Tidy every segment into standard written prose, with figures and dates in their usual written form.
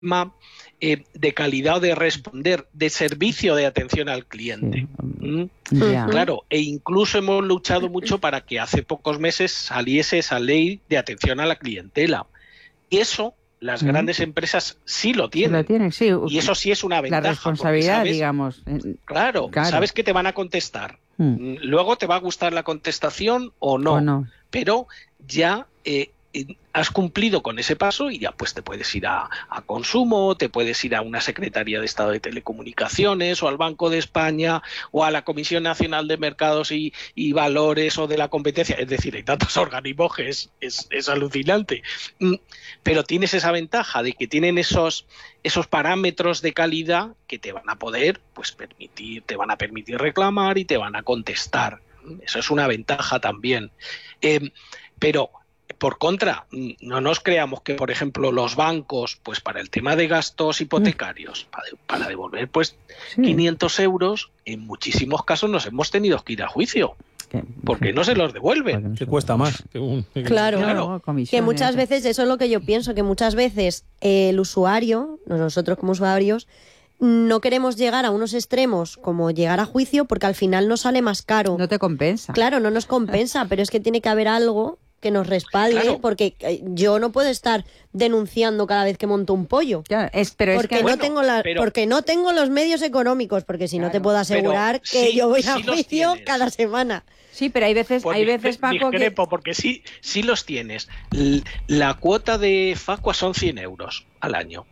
de calidad o de responder, de servicio de atención al cliente. Claro, e incluso hemos luchado mucho para que hace pocos meses saliese esa ley de atención a la clientela. Y eso las grandes empresas sí lo tienen. Sí lo tienen, sí. Y eso sí es una ventaja. La responsabilidad, sabes, digamos. Claro, sabes que te van a contestar. Luego te va a gustar la contestación o no. Pero ya has cumplido con ese paso y ya pues te puedes ir a consumo, te puedes ir a una Secretaría de Estado de Telecomunicaciones o al Banco de España o a la Comisión Nacional de Mercados y Valores o de la Competencia. Es decir, hay tantos organismos que es alucinante. Pero tienes esa ventaja de que tienen esos parámetros de calidad que te van a poder te van a permitir reclamar y te van a contestar. Eso es una ventaja también. Pero por contra, no nos creamos que, por ejemplo, los bancos, pues para el tema de gastos hipotecarios, para devolver 500 euros, en muchísimos casos nos hemos tenido que ir a juicio. Porque no se los devuelven. Que cuesta más. Claro. Que muchas veces, eso es lo que yo pienso, que muchas veces el usuario, nosotros como usuarios, no queremos llegar a unos extremos como llegar a juicio porque al final nos sale más caro. No te compensa. Claro, no nos compensa, pero es que tiene que haber algo que nos respalde, porque yo no puedo estar denunciando cada vez que monto un pollo. Claro, porque no tengo los medios económicos, porque si no te puedo asegurar que yo voy a juicio cada semana. Sí, pero hay veces, Paco, porque sí los tienes. La cuota de Facua son 100 euros al año.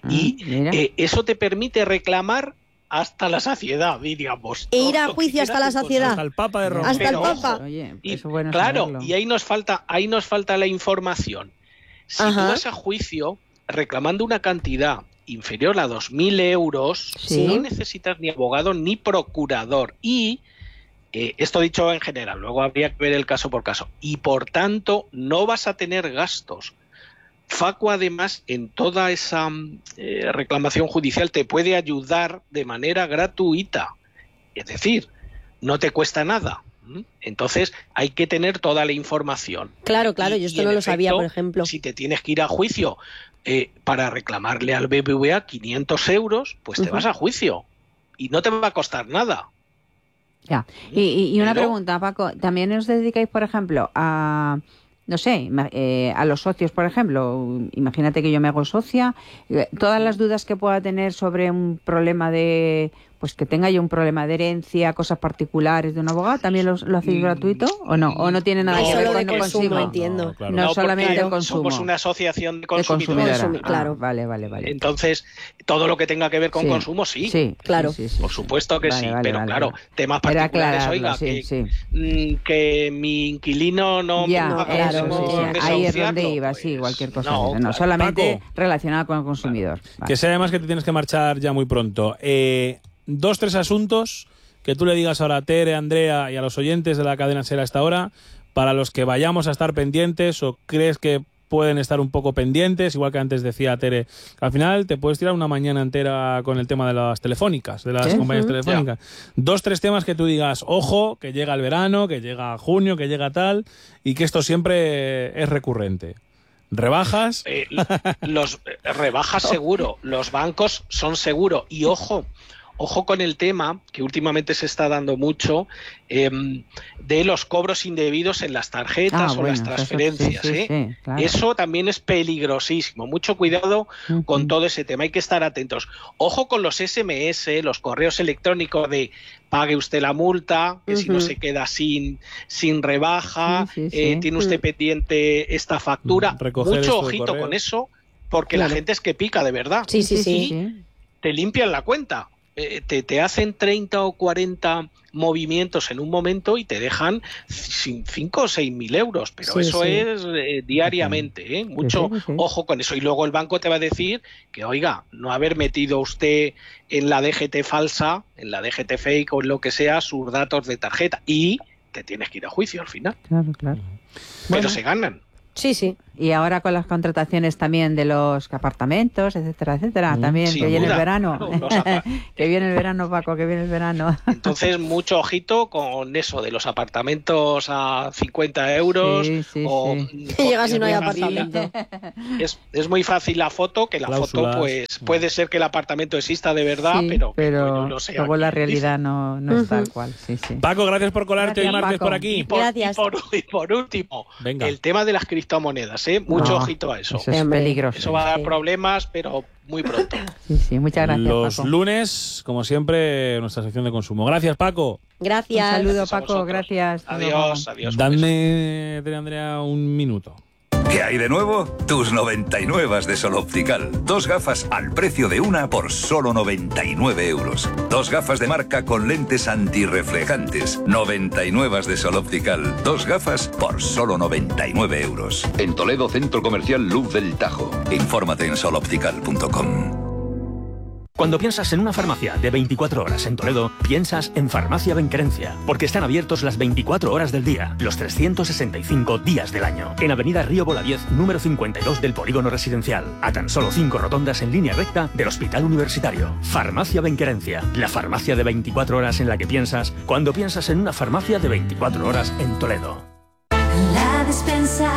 Y eso te permite reclamar hasta la saciedad, digamos. E ir a juicio hasta la saciedad. Hasta el Papa de Roma. Hasta el Papa. Oye, y, eso bueno claro, saberlo. y ahí nos falta la información. Si tú vas a juicio reclamando una cantidad inferior a 2.000 euros, no necesitas ni abogado ni procurador. Y esto dicho en general, luego habría que ver el caso por caso. Y por tanto, no vas a tener gastos. Facua, además, en toda esa reclamación judicial te puede ayudar de manera gratuita. Es decir, no te cuesta nada. Entonces, hay que tener toda la información. Claro, yo esto no lo sabía, por ejemplo. Si te tienes que ir a juicio para reclamarle al BBVA 500 euros, pues te vas a juicio. Y no te va a costar nada. Ya. Y una pregunta, Paco. ¿También os dedicáis, por ejemplo, a... no sé, a los socios, por ejemplo? Imagínate que yo me hago socia, todas las dudas que pueda tener sobre un problema pues que tenga yo un problema de herencia, cosas particulares de un abogado, ¿también lo hacéis gratuito o no? ¿O no tiene nada que ver con el consumo? Entiendo. No solamente el consumo. Somos una asociación de consumidores. Claro. Vale. Entonces, todo lo que tenga que ver con consumo, sí. Claro. Sí. Por supuesto que sí, pero vale. claro, temas particulares, oiga, que mi inquilino no... Ahí es donde iba, cualquier cosa. No, solamente Paco, relacionada con el consumidor. Que sé además que te tienes que marchar ya muy pronto. 2-3 asuntos que tú le digas ahora a Tere, a Andrea y a los oyentes de la cadena SER a esta hora, para los que vayamos a estar pendientes o crees que pueden estar un poco pendientes, igual que antes decía Tere, al final te puedes tirar una mañana entera con el tema de las telefónicas, de las compañías telefónicas. 2-3 temas que tú digas, ojo, que llega el verano, que llega junio, que llega tal, y que esto siempre es recurrente. ¿Rebajas? Rebajas seguro, los bancos son seguro, y ojo con el tema, que últimamente se está dando mucho, de los cobros indebidos en las tarjetas o las transferencias. Claro. Eso también es peligrosísimo. Mucho cuidado con todo ese tema. Hay que estar atentos. Ojo con los SMS, los correos electrónicos de pague usted la multa, que si no se queda sin rebaja, tiene usted pendiente esta factura. Mucho ojito con eso, porque la gente es que pica de verdad. Sí. Te limpian la cuenta. Te hacen 30 o 40 movimientos en un momento y te dejan sin 5 o 6 mil euros, pero eso es diariamente, mucho ojo con eso. Y luego el banco te va a decir que, oiga, no haber metido usted en la DGT falsa, en la DGT fake o en lo que sea, sus datos de tarjeta, y te tienes que ir a juicio al final. Claro. Pero se ganan. Sí. Y ahora con las contrataciones también de los apartamentos, etcétera, etcétera, también que viene el verano. Que viene el verano, Paco, que viene el verano. Entonces, mucho ojito con eso de los apartamentos a 50 euros. Llega si no hay apartamento. Es muy fácil la foto, que la Cláusulas. foto pues puede ser que el apartamento exista de verdad, pero no sé, luego la realidad no es tal cual. Paco, gracias por colarte hoy martes por aquí. Gracias. Y por último, venga, el tema de las criptomonedas, mucho ojito a eso. Eso es peligroso. Eso va a dar problemas, pero muy pronto. Sí, muchas gracias, los Paco. lunes, como siempre, nuestra sección de consumo. Gracias, Paco. Gracias. Un saludo, Gracias a Paco, vosotros. gracias. Adiós. Un Dadme, Andrea, un minuto. ¿Qué hay de nuevo? Tus 99 de Sol Optical. 2 gafas al precio de una por solo 99 euros. 2 gafas de marca con lentes antirreflejantes. 99 de Sol Optical. 2 gafas por solo 99 euros. En Toledo, Centro Comercial Luz del Tajo. Infórmate en soloptical.com. Cuando piensas en una farmacia de 24 horas en Toledo, piensas en Farmacia Benquerencia, porque están abiertos las 24 horas del día, los 365 días del año. En Avenida Río Bolaviez, número 52 del Polígono Residencial, a tan solo 5 rotondas en línea recta del Hospital Universitario. Farmacia Benquerencia, la farmacia de 24 horas en la que piensas cuando piensas en una farmacia de 24 horas en Toledo. La Despensa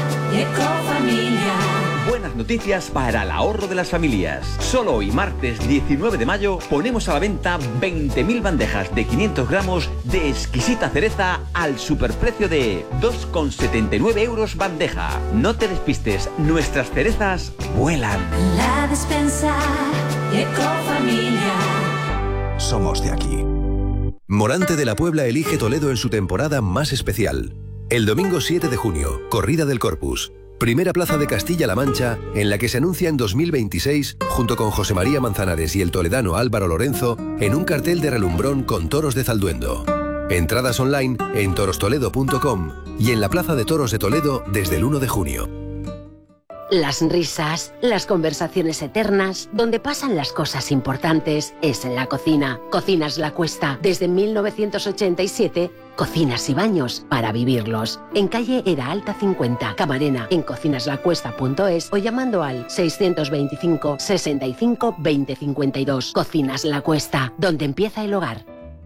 Ecofamilia. Buenas noticias para el ahorro de las familias. Solo hoy, martes 19 de mayo, ponemos a la venta 20.000 bandejas de 500 gramos de exquisita cereza al superprecio de 2,79 euros bandeja. No te despistes, nuestras cerezas vuelan. La Despensa Ecofamilia. Somos de aquí. Morante de la Puebla elige Toledo en su temporada más especial. El domingo 7 de junio, Corrida del Corpus. Primera plaza de Castilla-La Mancha, en la que se anuncia en 2026, junto con José María Manzanares y el toledano Álvaro Lorenzo, en un cartel de relumbrón con toros de Zalduendo. Entradas online en torostoledo.com y en la Plaza de Toros de Toledo desde el 1 de junio. Las risas, las conversaciones eternas, donde pasan las cosas importantes, es en la cocina. Cocinas La Cuesta, desde 1987, cocinas y baños para vivirlos. En calle Era Alta 50, Camarena, en cocinaslacuesta.es o llamando al 625 65 20 52. Cocinas La Cuesta, donde empieza el hogar.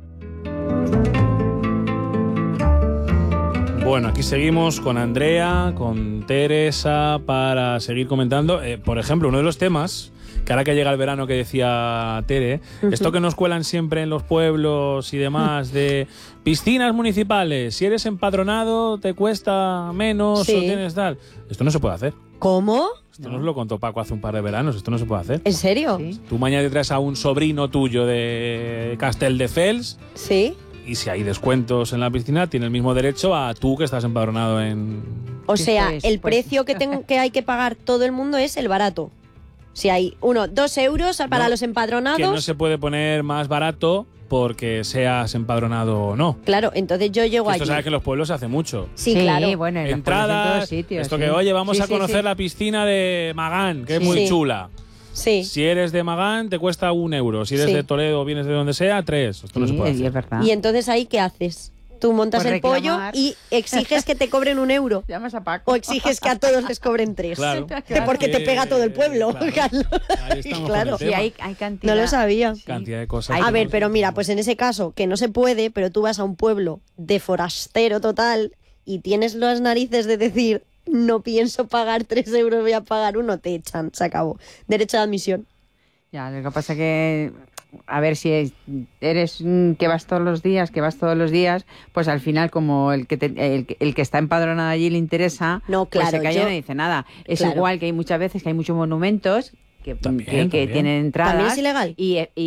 Bueno, aquí seguimos con Andrea, con Teresa, para seguir comentando. Por ejemplo, uno de los temas, que ahora que llega el verano que decía Tere, esto que nos cuelan siempre en los pueblos y demás, de piscinas municipales, si eres empadronado te cuesta menos o tienes tal. Esto no se puede hacer. ¿Cómo? Esto nos lo contó Paco hace un par de veranos, esto no se puede hacer. ¿En serio? Sí. Tú mañana te traes a un sobrino tuyo de Castelldefels. Sí. Y si hay descuentos en la piscina, tiene el mismo derecho a tú que estás empadronado en... O sea, el precio que hay que pagar todo el mundo es el barato. Si hay 2 euros para los empadronados... Que no se puede poner más barato porque seas empadronado o no. Claro, entonces yo llego allí. Esto sabes que en los pueblos se hace mucho. Sí, claro. Bueno, en entradas, en todos sitios, esto que, oye, vamos a conocer la piscina de Magán, que es muy chula. Sí. Si eres de Magán, te cuesta 1 euro. Si eres de Toledo o vienes de donde sea, 3. Esto no se puede hacer. Es verdad. Y entonces, ¿ahí qué haces? Tú montas pues el pollo y exiges que te cobren 1 euro. Llamas a Paco. O exiges que a todos les cobren 3. Claro. Porque te pega todo el pueblo. Claro. Ahí estamos Claro. con el tema. Y hay cantidad. No lo sabía. Cantidad de cosas. A ver, pero mira, pues en ese caso, que no se puede, pero tú vas a un pueblo de forastero total y tienes las narices de decir, no pienso pagar 3 euros, voy a pagar 1, te echan, se acabó. Derecho de admisión. Ya, lo que pasa que, a ver, si eres que vas todos los días, pues al final como el que está empadronado allí le interesa, no, claro, pues se calla y no dice nada. Es igual que hay muchas veces que hay muchos monumentos que tienen entradas. ¿También es ilegal?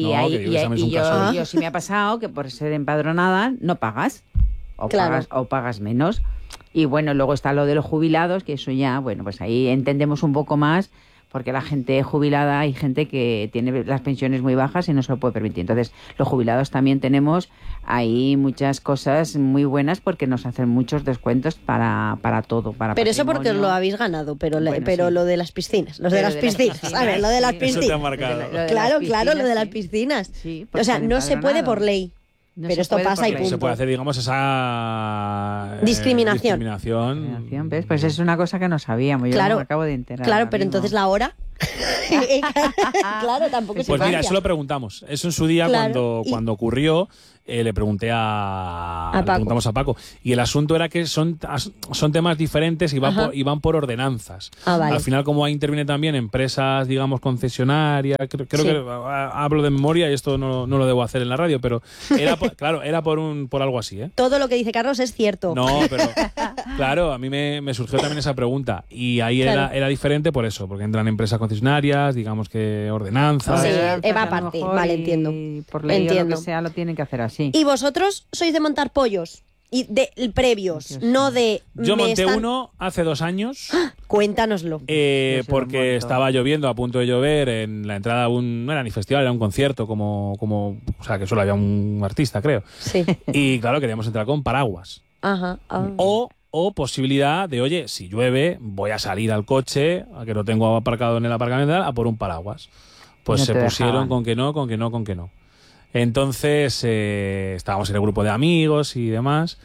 Yo sí me ha pasado que por ser empadronada no pagas o pagas menos. Y bueno, luego está lo de los jubilados, que eso ya, bueno, pues ahí entendemos un poco más, porque la gente jubilada, hay gente que tiene las pensiones muy bajas y no se lo puede permitir. Entonces, los jubilados también tenemos ahí muchas cosas muy buenas porque nos hacen muchos descuentos para todo. Pero eso porque os lo habéis ganado, pero lo de las piscinas, lo de las piscinas. Lo de las piscinas. Eso te ha marcado. Claro, lo de las piscinas. Sí, o sea, no se puede por ley. pero esto pasa y punto. No se puede hacer, digamos, esa discriminación. ¿Ves? Pues es una cosa que no sabíamos, yo me acabo de enterar. Claro, pero entonces la hora... claro, tampoco se Pues mira, eso lo preguntamos. Eso en su día, cuando ocurrió, le pregunté preguntamos a Paco. Y el asunto era que son temas diferentes y van por ordenanzas. Vale. Al final, como ahí interviene también empresas, digamos, concesionarias, creo que hablo de memoria y esto no lo debo hacer en la radio, pero era por algo así, ¿eh? Todo lo que dice Carlos es cierto. No, pero claro, a mí me surgió también esa pregunta. Y ahí era diferente por eso, porque entran empresas concesionarias, digamos que ordenanzas. Sí, va aparte, vale, entiendo. Por ley o lo que sea, lo tienen que hacer así. ¿Y vosotros sois de montar pollos? Y de previos, no de... Yo monté uno hace 2 años. Cuéntanoslo. Porque estaba lloviendo, a punto de llover, en la entrada a no era ni festival, era un concierto, o sea, que solo había un artista, creo. Sí. Y claro, queríamos entrar con paraguas. Ajá. O posibilidad de, oye, si llueve, voy a salir al coche, a que lo tengo aparcado en el aparcamiento, a por un paraguas. Pues se pusieron con que no. Entonces estábamos en el grupo de amigos y demás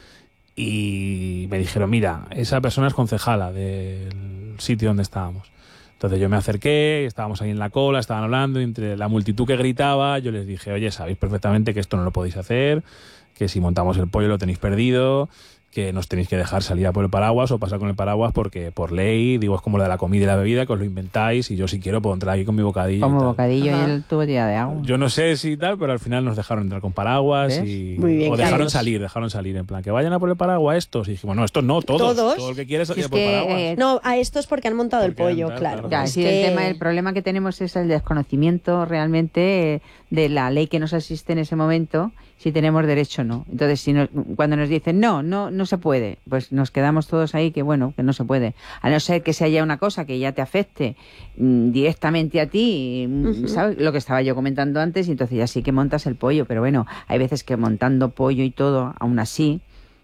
y me dijeron, mira, esa persona es concejala del sitio donde estábamos. Entonces yo me acerqué, estábamos ahí en la cola, estaban hablando y entre la multitud que gritaba yo les dije, oye, sabéis perfectamente que esto no lo podéis hacer, que si montamos el pollo lo tenéis perdido, que nos tenéis que dejar salir a por el paraguas o pasar con el paraguas porque por ley, digo, es como lo de la comida y la bebida, que os lo inventáis y yo si quiero puedo entrar aquí con mi bocadillo. Como bocadillo y el tubo de agua. Yo no sé si tal, pero al final nos dejaron entrar con paraguas. Muy bien, o dejaron salir, en plan, que vayan a por el paraguas estos. Y dijimos, no, estos no, todos. Todo el que quiere salir a por el paraguas. No, a estos porque han montado el pollo, claro. El problema que tenemos es el desconocimiento realmente de la ley que nos asiste en ese momento, si tenemos derecho o no. Entonces, cuando nos dicen no se puede, pues nos quedamos todos ahí que no se puede. A no ser que se haya una cosa que ya te afecte directamente a ti, ¿sabes? Lo que estaba yo comentando antes, y entonces ya sí que montas el pollo, pero bueno, hay veces que montando pollo y todo, aún así,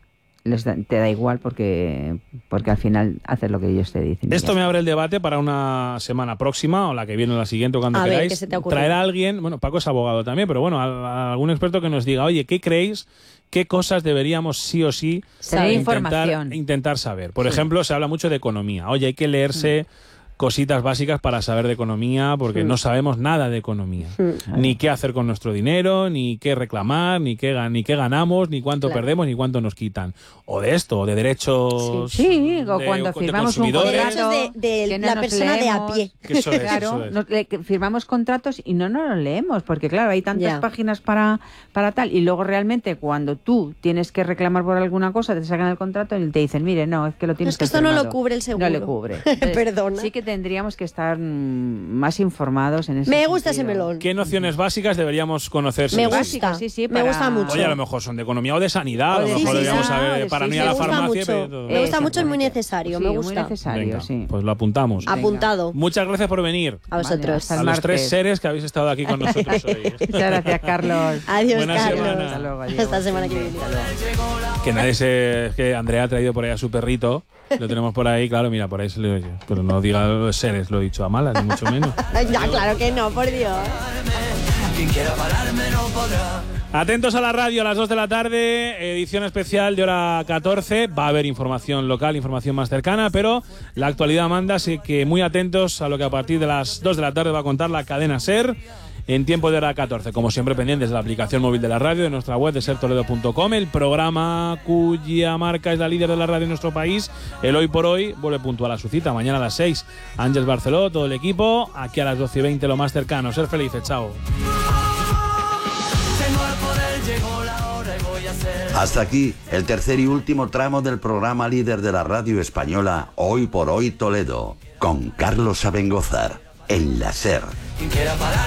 te da igual porque al final haces lo que ellos te dicen. Esto me abre el debate para una semana próxima o la que viene o la siguiente o cuando queráis. ¿Qué se te ocurre? Traer a alguien, bueno, Paco es abogado también, pero bueno, a algún experto que nos diga, oye, ¿qué creéis? ¿Qué cosas deberíamos sí o sí intentar saber? Por ejemplo, se habla mucho de economía. Oye, hay que leerse cositas básicas para saber de economía, porque no sabemos nada de economía. Ni qué hacer con nuestro dinero, ni qué reclamar, ni qué ganamos, ni cuánto perdemos, ni cuánto nos quitan. O de esto, o de derechos o cuando firmamos un contrato de la persona de a pie. Eso es. Firmamos contratos y no nos los leemos, porque claro, hay tantas páginas para tal, y luego realmente cuando tú tienes que reclamar por alguna cosa, te sacan el contrato y te dicen, mire, no, es que lo tienes que esto no lo cubre el seguro. No le cubre. Entonces, perdona. Sí que tendríamos que estar más informados en ese Me gusta ese melón. ¿Qué nociones básicas deberíamos conocer? Me gusta, me gusta mucho. Oye, a lo mejor son de economía o de sanidad, a lo mejor deberíamos saber para no ir a la farmacia. Me gusta mucho, es muy necesario, me gusta. Muy necesario, Venga, pues lo apuntamos. Apuntado. Muchas gracias por venir. A vosotros. A los 3 seres que habéis estado aquí con nosotros hoy. Muchas gracias, Carlos. Adiós, Buena Carlos. semana. Hasta luego, adiós. Esta semana que viene. Que nadie que Andrea ha traído por ahí a su perrito. Lo tenemos por ahí, claro, mira, por ahí se le oye. Pero no diga los seres, lo he dicho a malas, ni mucho menos. Ya, claro que no, por Dios. Atentos a la radio a las 2 de la tarde, edición especial de hora 14. Va a haber información local, información más cercana, pero la actualidad manda, así que muy atentos a lo que a partir de las 2 de la tarde va a contar la cadena SER en tiempo de hora 14. Como siempre, pendientes de la aplicación móvil de la radio, de nuestra web de sertoledo.com, el programa cuya marca es la líder de la radio en nuestro país, el Hoy por Hoy, vuelve puntual a su cita. Mañana a las 6, Ángeles Barceló, todo el equipo. Aquí a las 12:20 lo más cercano. Ser felices, chao. Hasta aquí el tercer y último tramo del programa líder de la radio española Hoy por Hoy Toledo, con Carlos Abengozar, en la SER.